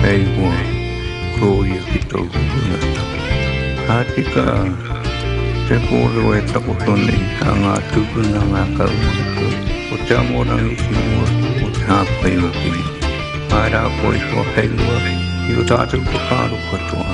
Ewa, Koya Kito Gunata. Hatika, Tepolo e Takotoni, Hanga Tukuna Kaumato, Otamo Rangisimo, Utapayoki, Ara Poi for Helwa, Yutatu Pokaru Katoa.